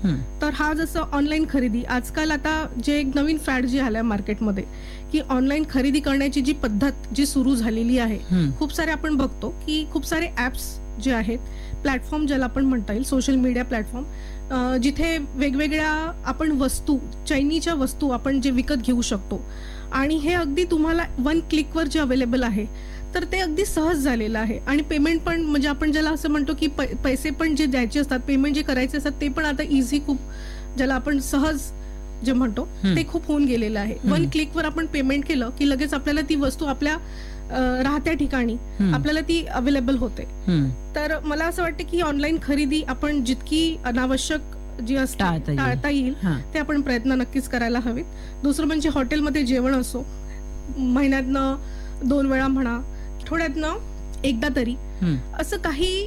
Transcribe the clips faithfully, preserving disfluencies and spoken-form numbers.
तर हा जसं ऑनलाईन खरेदी आजकाल आता जे एक नवीन फॅड जे आलंय मार्केटमध्ये की ऑनलाईन खरेदी करण्याची जी पद्धत जी सुरू झालेली आहे, खूप सारे आपण बघतो की खूप सारे ऍप्स जे आहेत, प्लॅटफॉर्म ज्याला आपण म्हणता येईल, सोशल मीडिया प्लॅटफॉर्म, जिथे वेगवेगळ्या आपण वस्तू, चैनीच्या वस्तू आपण जे विकत घेऊ शकतो आणि हे अगदी तुम्हाला वन क्लिकवर जे अवेलेबल आहे, तर ते अगदी सहज झालेलं आहे. आणि पेमेंट पण म्हणजे आपण ज्याला असं म्हणतो की पैसे पण जे द्यायचे असतात, पेमेंट जे करायचे असतात, ते पण आता इझी, खूप ज्याला आपण सहज जे म्हणतो ते खूप होऊन गेलेलं आहे. वन क्लिकवर आपण पेमेंट केलं की लगेच आपल्याला ती वस्तू आपल्या राहत्या ठिकाणी आपल्याला ती अवेलेबल होते. तर मला असं वाटतं की ऑनलाईन खरेदी आपण जितकी अनावश्यक जी असते टाळता येईल ते आपण प्रयत्न नक्कीच करायला हवेत. दुसरं म्हणजे हॉटेलमध्ये जेवण असो, महिन्यातनं दोन वेळा म्हणा, आठवड्यातनं एकदा तरी, असं काही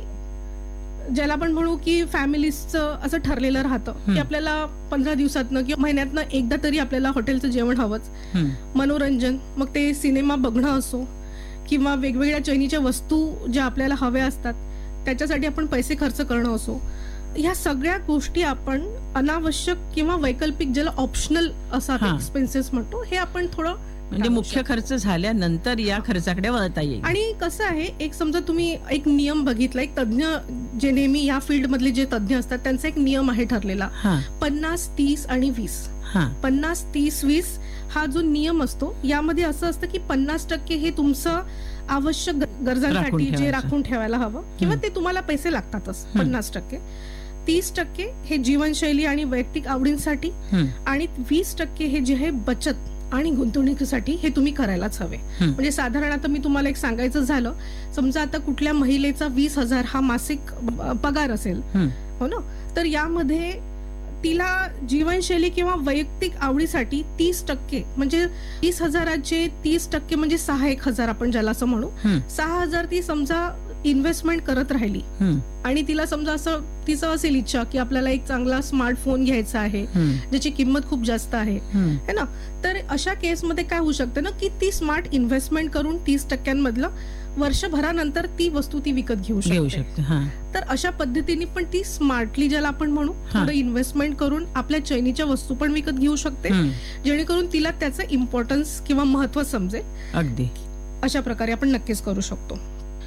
ज्याला आपण म्हणू की फॅमिलीजचं असं ठरलेलं राहतं की आपल्याला पंधरा दिवसातनं किंवा महिन्यातनं एकदा तरी आपल्याला हॉटेलचं जेवण हवंच. मनोरंजन, मग ते सिनेमा बघणं असो किंवा वेगवेगळ्या चैनीच्या वस्तू ज्या आपल्याला हव्या असतात त्याच्यासाठी आपण पैसे खर्च करणं असो, ह्या सगळ्या गोष्टी आपण अनावश्यक किंवा वैकल्पिक, ज्याला ऑप्शनल असा एक्सपेन्सेस म्हणतो, हे आपण थोडं म्हणजे मुख्य खर्च झाल्यानंतर या खर्चाकडे वळता येईल. आणि कसं आहे, एक समजा तुम्ही एक नियम बघितला, एक तज्ञ जे नेहमी या फील्ड मधले जे तज्ञ असतात त्यांचा एक नियम आहे ठरलेला, पन्नास तीस आणि वीस. पन्नास तीस वीस हा जो नियम असतो, यामध्ये असं असतं की पन्नास टक्के हे तुमचं आवश्यक गरजांसाठी जे राखून ठेवायला हवं किंवा ते तुम्हाला पैसे लागतातच, पन्नास टक्के. तीस टक्के हे जीवनशैली आणि वैयक्तिक आवडींसाठी आणि वीस टक्के हे जे आहे बचत आणि गुंतवणुकीसाठी हे तुम्ही करायलाच हवे. म्हणजे साधारण आता मी तुम्हाला एक सांगायचं झालं, समजा आता कुठल्या महिलेचा वीस हजार हा मासिक पगार असेल, हो ना, तर यामध्ये तिला जीवनशैली किंवा वैयक्तिक आवडीसाठी तीस टक्के म्हणजे तीस हजाराचे तीस टक्के म्हणजे सहा एक हजार आपण ज्याला असं म्हणू, सहा हजार ती समजा इन्व्हेस्टमेंट करत राहिली आणि तिला समजा असं तिचं असेल इच्छा की आपल्याला एक चांगला स्मार्टफोन घ्यायचा आहे ज्याची किंमत खूप जास्त आहे है ना, तर अशा केसमध्ये काय होऊ शकतं ना की ती स्मार्ट इन्व्हेस्टमेंट करून तीस टक्क्यांमधलं वर्षभरानंतर ती वस्तू ती विकत घेऊ शकते. तर अशा पद्धतीने पण ती स्मार्टली, ज्याला आपण म्हणू, थोडं इन्व्हेस्टमेंट करून आपल्या चैनीच्या वस्तू पण विकत घेऊ शकते, जेणेकरून तिला त्याचं इम्पॉर्टन्स किंवा महत्व समजेल. अगदी अशा प्रकारे आपण नक्कीच करू शकतो.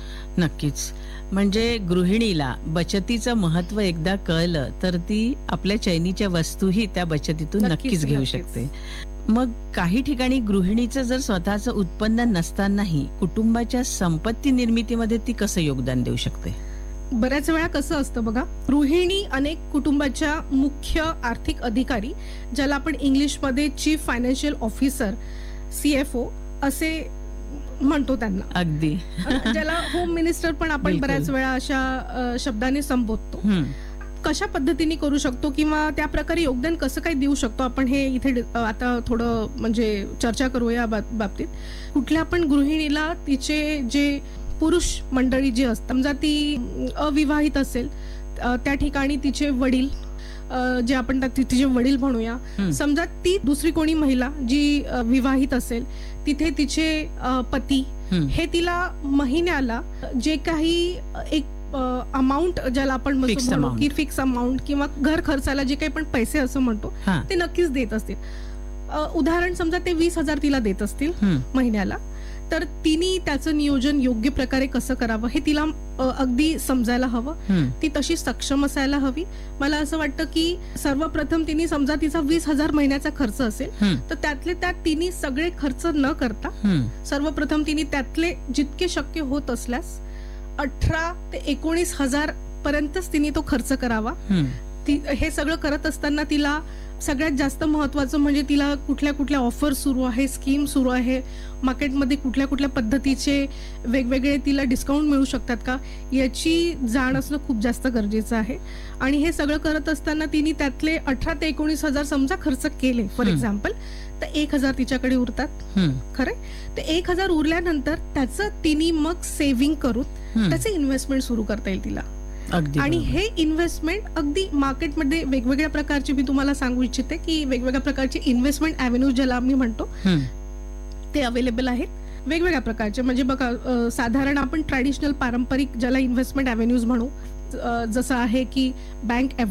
नक्कीच. म्हणजे गृहिणीला बचतीचं महत्व एकदा कळलं तर ती आपल्या चैनीच्या वस्तूही त्या बचतीतून नक्कीच घेऊ शकते. मग काही ठिकाणी गृहिणीचं जर स्वतःचं उत्पन्न नसतानाही कुटुंबाच्या संपत्ती निर्मितीमध्ये ती कसं योगदान देऊ शकते? बऱ्याच वेळा कसं असतं बघा, गृहिणी अनेक कुटुंबाच्या मुख्य आर्थिक अधिकारी, ज्याला आपण इंग्लिशमध्ये चीफ फायनान्शियल ऑफिसर, सीएफओ असे म्हणतो त्यांना, अगदी ज्याला होम मिनिस्टर पण आपण बऱ्याच वेळा अशा शब्दाने संबोधतो. कशा पद्धतीने करू शकतो किंवा त्या प्रकारे योगदान कसं काही देऊ शकतो, आपण हे इथे आता थोडं म्हणजे चर्चा करूया बाबतीत. कुठल्या पण गृहिणीला तिचे जे पुरुष मंडळी जे असतात, समजा ती अविवाहित असेल, त्या ठिकाणी तिचे वडील, जे आपण तिचे वडील म्हणूया, समजा ती दुसरी कोणी महिला जी विवाहित असेल, तिथे तिचे पती, हे तिला महिन्याला जे काही एक अमाऊंट ज्याला आपण म्हणतो की फिक्स अमाऊंट किंवा घर खर्चाला जे काही पण पैसे असं म्हणतो ते नक्कीच देत असतील. उदाहरण समजा ते वीस हजार तिला देत असतील महिन्याला, तर तिने त्याचं नियोजन योग्य प्रकारे कसं करावं हे तिला अगदी समजायला हवं. ती तशी सक्षम असायला हवी. मला असं वाटतं की सर्वप्रथम तिने समजा तिचा वीस हजार महिन्याचा खर्च असेल तर त्यातले त्यात तिने सगळे खर्च न करता सर्वप्रथम तिने त्यातले जितके शक्य होत असल्यास अठरा ते एकोणीस हजार पर्यंतच तिने तो खर्च करावा. हे सगळं करत असताना तिला सगळ्यात जास्त महत्वाचं म्हणजे तिला कुठल्या कुठल्या ऑफर सुरू आहे, स्कीम सुरू आहे, मार्केटमध्ये कुठल्या कुठल्या पद्धतीचे वेगवेगळे तिला डिस्काउंट मिळू शकतात का, याची जाण असणं खूप जास्त गरजेचं आहे. आणि हे सगळं करत असताना तिने त्यातले अठरा ते एकोणीस हजार समजा खर्च केले फॉर एक्झाम्पल, तर एक हजार तिच्याकडे उरतात. खरे, ते एक हजार उरल्यानंतर त्याचं तिने मग सेव्हिंग करून त्याचे इन्व्हेस्टमेंट सुरू करता येईल तिला. आणि हे इन्व्हेस्टमेंट अगदी मार्केटमध्ये वेगवेगळ्या प्रकारचे, मी तुम्हाला सांगू इच्छिते की वेगवेगळ्या प्रकारचे इन्व्हेस्टमेंट अव्हेन्यूज ज्याला आम्ही म्हणतो ते अवेलेबल आहेत वेगवेगळ्या प्रकारचे. म्हणजे बघा, साधारण आपण ट्रॅडिशनल पारंपरिक ज्याला इन्व्हेस्टमेंट अव्हेन्यूज म्हणू, जसं आहे की बँक